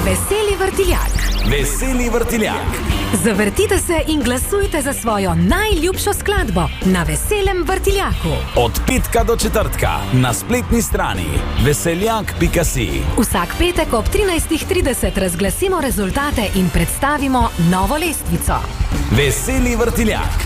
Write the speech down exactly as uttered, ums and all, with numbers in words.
Veseli vrtiljak. Veseli vrtiljak. Zavrtite se in glasujte za svojo najljubšo skladbo na Veselem vrtiljaku. Od petka do četrtka na spletni strani veseljak pika si. Vsak petek ob trinajstih trideset razglasimo rezultate in predstavimo novo lestvico. Veseli vrtiljak.